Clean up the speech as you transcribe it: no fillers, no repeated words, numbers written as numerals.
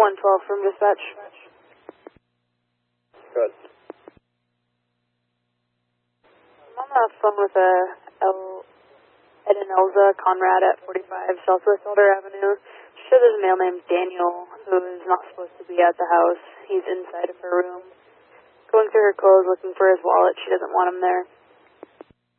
112 from dispatch. Good. I'm on the phone with Ed and Elza Conrad at 45 Southwest Elder Avenue. Sure, there's a male named Daniel who is not supposed to be at the house. He's inside of her room. Going through her clothes looking for his wallet. She doesn't want him there.